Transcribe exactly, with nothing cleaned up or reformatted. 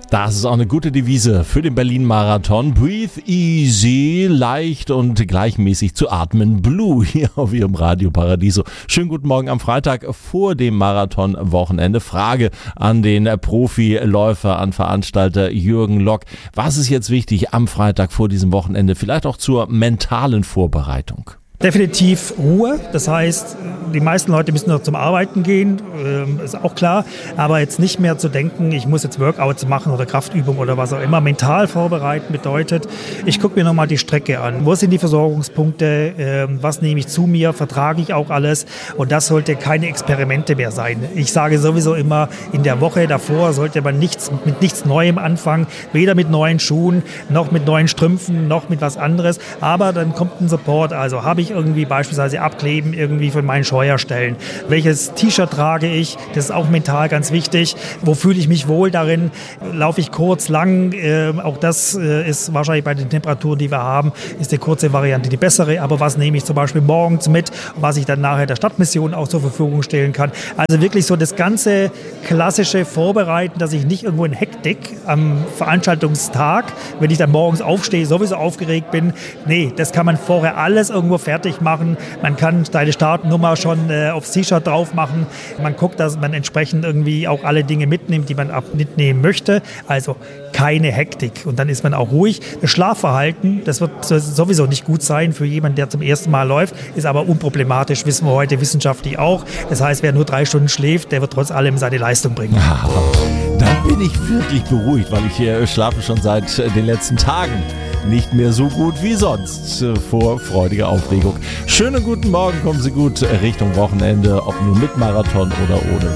Das ist auch eine gute Devise für den Berlin-Marathon. Breathe easy, leicht und gleichmäßig zu atmen. Blue hier auf Ihrem Radio Paradiso. Schönen guten Morgen am Freitag vor dem Marathon-Wochenende. Frage an den Profiläufer, an Veranstalter Jürgen Lock. Was ist jetzt wichtig am Freitag vor diesem Wochenende? Vielleicht auch zur mentalen Vorbereitung. Definitiv Ruhe, das heißt, die meisten Leute müssen noch zum Arbeiten gehen, äh, ist auch klar, aber jetzt nicht mehr zu denken, ich muss jetzt Workouts machen oder Kraftübung oder was auch immer. Mental vorbereiten bedeutet, ich gucke mir nochmal die Strecke an, wo sind die Versorgungspunkte, äh, was nehme ich zu mir, vertrage ich auch alles, und das sollte keine Experimente mehr sein. Ich sage sowieso immer, in der Woche davor sollte man nichts, mit nichts Neuem anfangen, weder mit neuen Schuhen, noch mit neuen Strümpfen, noch mit was anderes, aber dann kommt ein Support, also habe ich irgendwie beispielsweise Abkleben irgendwie von meinen Scheuerstellen. Welches T-Shirt trage ich? Das ist auch mental ganz wichtig. Wo fühle ich mich wohl darin? Laufe ich kurz, lang? Äh, auch das äh, ist wahrscheinlich bei den Temperaturen, die wir haben, ist die kurze Variante die bessere. Aber was nehme ich zum Beispiel morgens mit, was ich dann nachher der Stadtmission auch zur Verfügung stellen kann? Also wirklich so das ganze klassische Vorbereiten, dass ich nicht irgendwo in Hektik am Veranstaltungstag, wenn ich dann morgens aufstehe, sowieso aufgeregt bin. Nee, das kann man vorher alles irgendwo fertig machen. Man kann seine Startnummer schon äh, aufs T-Shirt drauf machen. Man guckt, dass man entsprechend irgendwie auch alle Dinge mitnimmt, die man ab mitnehmen möchte. Also keine Hektik. Und dann ist man auch ruhig. Das Schlafverhalten, das wird sowieso nicht gut sein für jemanden, der zum ersten Mal läuft, ist aber unproblematisch, wissen wir heute wissenschaftlich auch. Das heißt, wer nur drei Stunden schläft, der wird trotz allem seine Leistung bringen. Dann bin ich wirklich beruhigt, weil ich hier schlafe schon seit den letzten Tagen nicht mehr so gut wie sonst vor freudiger Aufregung. Schönen guten Morgen, kommen Sie gut Richtung Wochenende, ob nun mit Marathon oder ohne.